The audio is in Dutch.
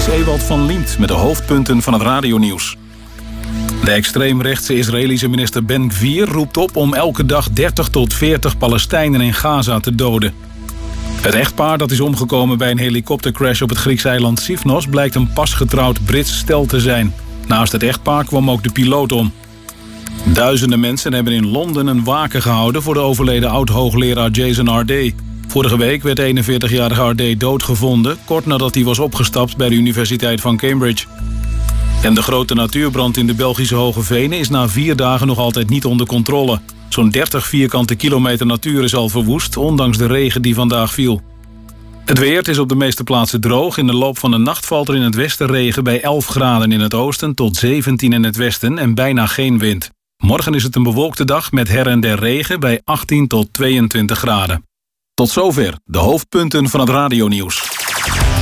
Ewald van Liemt met de hoofdpunten van het radionieuws. De extreemrechtse Israëlische minister Ben Gvir roept op om elke dag 30 tot 40 Palestijnen in Gaza te doden. Het echtpaar dat is omgekomen bij een helikoptercrash op het Griekse eiland Sifnos blijkt een pasgetrouwd Brits stel te zijn. Naast het echtpaar kwam ook de piloot om. Duizenden mensen hebben in Londen een waken gehouden voor de overleden oud-hoogleraar Jason Ardé. Vorige week werd 41-jarige Ardé doodgevonden, kort nadat hij was opgestapt bij de Universiteit van Cambridge. En de grote natuurbrand in de Belgische Hoge Venen is na 4 dagen nog altijd niet onder controle. Zo'n 30 vierkante kilometer natuur is al verwoest, ondanks de regen die vandaag viel. Het weer, het is op de meeste plaatsen droog. In de loop van de nacht valt er in het westen regen bij 11 graden in het oosten tot 17 in het westen en bijna geen wind. Morgen is het een bewolkte dag met her en der regen bij 18 tot 22 graden. Tot zover de hoofdpunten van het radionieuws.